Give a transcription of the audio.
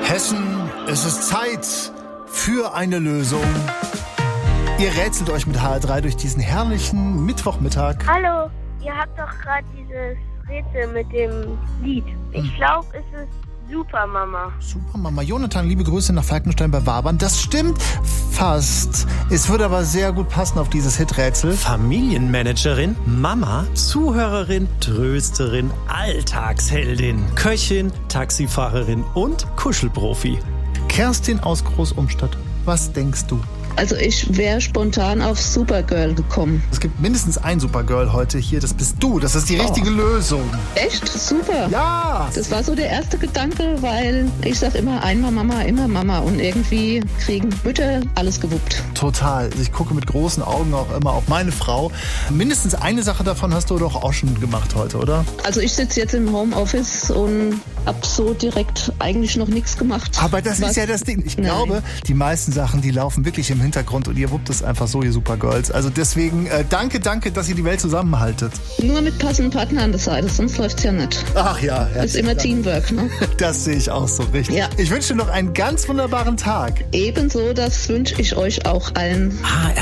Hessen, es ist Zeit für eine Lösung. Ihr rätselt euch mit HR3 durch diesen herrlichen Mittwochmittag. Hallo, ihr habt doch gerade dieses Rätsel mit dem Lied. Ich glaube, es ist Supermama. Supermama. Jonathan, liebe Grüße nach Falkenstein bei Wabern. Das stimmt fast. Es würde aber sehr gut passen auf dieses Hiträtsel. Familienmanagerin, Mama, Zuhörerin, Trösterin, Alltagsheldin, Köchin, Taxifahrerin und Kuschelprofi. Kerstin aus Großumstadt. Was denkst du? Also ich wäre spontan auf Supergirl gekommen. Es gibt mindestens ein Supergirl heute hier. Das bist du. Das ist die richtige Lösung. Echt? Super. Ja. Das war so der erste Gedanke, weil ich sag immer einmal Mama, immer Mama. Und irgendwie kriegen Mütter alles gewuppt. Total. Also ich gucke mit großen Augen auch immer auf meine Frau. Mindestens eine Sache davon hast du doch auch schon gemacht heute, oder? Also ich sitze jetzt im Homeoffice und hab so direkt eigentlich noch nichts gemacht. Aber das ist ja das Ding. Ich glaube, die meisten Sachen, die laufen wirklich im Hintergrund und ihr wuppt es einfach so, ihr Supergirls. Also deswegen danke, dass ihr die Welt zusammenhaltet. Nur mit passenden Partnern an der Seite, sonst läuft's ja nicht. Ach ja. Das ist immer Teamwork, ne? Das sehe ich auch so richtig. Ja. Ich wünsche dir noch einen ganz wunderbaren Tag. Ebenso, das wünsche ich euch auch allen.